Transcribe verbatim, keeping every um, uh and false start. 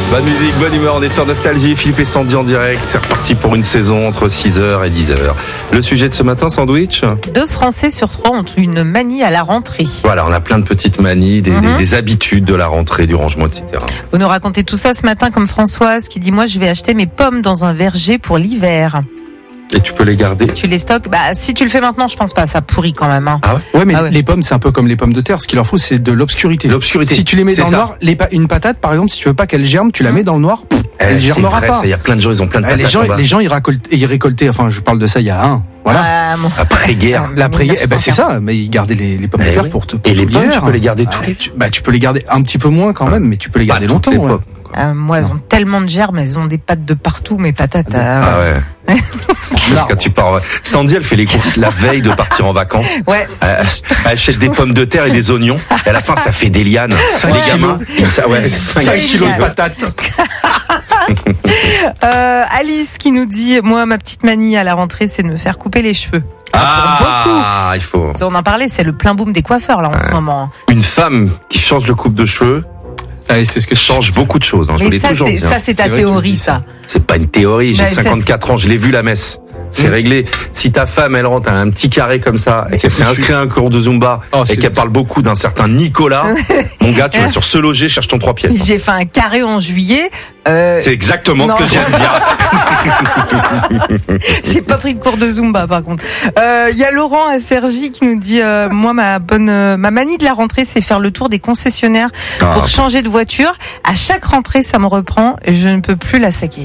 Bonne musique, bonne humeur, on est sur Nostalgie, Philippe et Sandy en direct. C'est reparti pour une saison entre six heures et dix heures. Le sujet de ce matin, sandwich ? Deux Français sur trois ont une manie à la rentrée. Voilà, on a plein de petites manies, des, Mm-hmm. des, des habitudes de la rentrée, du rangement, et cetera. Vous nous racontez tout ça ce matin comme Françoise qui dit « Moi, je vais acheter mes pommes dans un verger pour l'hiver. » Et tu peux les garder ? Tu les stockes ? Bah, si tu le fais maintenant, je pense pas, ça pourrit quand même. Hein. Ah ouais ? Ouais, mais Ah ouais. les pommes, c'est un peu comme les pommes de terre. Ce qu'il leur faut, c'est de l'obscurité. L'obscurité. Si tu les mets C'est dans ça. le noir, les pa- une patate, par exemple, si tu veux pas qu'elle germe, tu la mets dans le noir, pff, Eh, elle c'est germera vrai, pas. ça, il y a plein de gens, ils ont plein de Eh, patates. les gens, en bas. les gens, ils récoltaient, ils récoltaient, enfin, je parle de ça il y a un, voilà. Ah, bon. Après-guerre. L'après, eh ben, c'est mille neuf cent ça, mais ils gardaient les, les pommes Eh de terre oui. pour te, pour Et les tout pommes, l'hiver. tu peux les garder tous Ouais, les- tu, bah, tu peux les garder un petit peu moins quand même, mais tu peux les garder Pas toutes longtemps, les ouais. pommes, quoi. Euh, moi, elles ont tellement de germes, elles ont des pattes de partout, mes patates. euh, Ah ouais. Parce que tu pars. Sandy, elle fait les courses la veille de partir en vacances. Ouais. Elle, elle achète des pommes de terre et des oignons. Et à la fin, ça fait des lianes. Cinq Les kilos. gamins, ils, ça, ouais, cinq cinq C'est kilos de génial. patates. Euh, Alice qui nous dit « Moi, ma petite manie à la rentrée, c'est de me faire couper les cheveux. » Ah, il faut. On en parlait, c'est le plein boom des coiffeurs là en ce moment. Une femme qui change de coupe de cheveux Allez, c'est ce que je change beaucoup de choses. Hein, je vous Mais l'ai ça, toujours c'est, dit. hein. ça, c'est ta C'est vrai, tu théorie, me dis ça. C'est pas une théorie. J'ai Mais ça, cinquante-quatre ans, je l'ai vu la messe. C'est Mmh. réglé. Si ta femme, elle rentre à un petit carré comme ça, et qu'elle s'est foutu. inscrite à un cours de Zumba, Oh, et c'est- qu'elle parle beaucoup d'un certain Nicolas, mon gars, tu vas sur Se Loger, cherche ton trois pièces. J'ai fait un carré en juillet. Euh, C'est exactement non. ce que je viens de dire. J'ai pas pris de cours de Zumba par contre. Il euh, y a Laurent à Cergy qui nous dit euh, moi ma bonne euh, ma manie de la rentrée c'est faire le tour des concessionnaires Ah. pour changer de voiture. À chaque rentrée ça me reprend et je ne peux plus la saquer.